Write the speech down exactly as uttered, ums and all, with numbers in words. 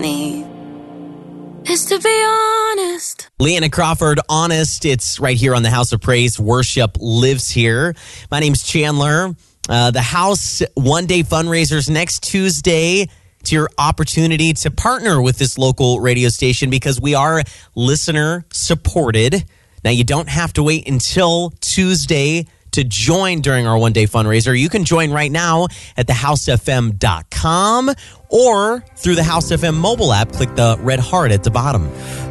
need is to be honest. Leanna Crawford, Honest. It's right here on the House of Praise. Worship lives here. My name's Chandler. Uh, the House one-day fundraisers next Tuesday. It's your opportunity to partner with this local radio station because we are listener-supported. Now, you don't have to wait until Tuesday to join during our one-day fundraiser. You can join right now at the house f m dot com or through the House F M mobile app. Click the red heart at the bottom.